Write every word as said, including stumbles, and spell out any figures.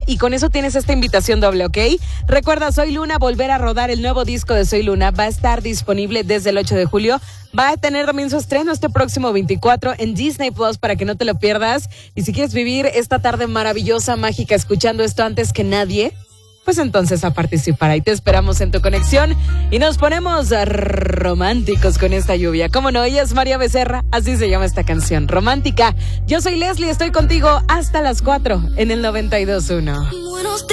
y con eso tienes esta invitación doble, ¿ok? Recuerda, Soy Luna, volver a rodar el nuevo disco de Soy Luna. Va a estar disponible desde el ocho de julio. Va a tener también su estreno este próximo veinticuatro en Disney Plus para que no te lo pierdas. Y si quieres vivir esta tarde maravillosa, mágica, escuchando esto antes que nadie, pues entonces a participar. Ahí te esperamos en tu conexión y nos ponemos románticos con esta lluvia. ¿Cómo no? Ella es María Becerra, así se llama esta canción, Romántica. Yo soy Leslie, estoy contigo hasta las cuatro en el noventa y dos punto uno.